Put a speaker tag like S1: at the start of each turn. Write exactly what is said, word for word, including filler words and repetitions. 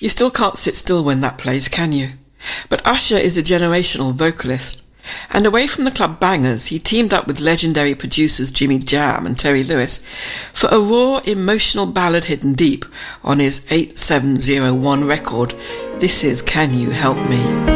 S1: You still can't sit still when that plays, can you? But Usher is a generational vocalist. And away from the club bangers, he teamed up with legendary producers Jimmy Jam and Terry Lewis for a raw, emotional ballad hidden deep on his eight seven zero one record. This is Can You Help Me?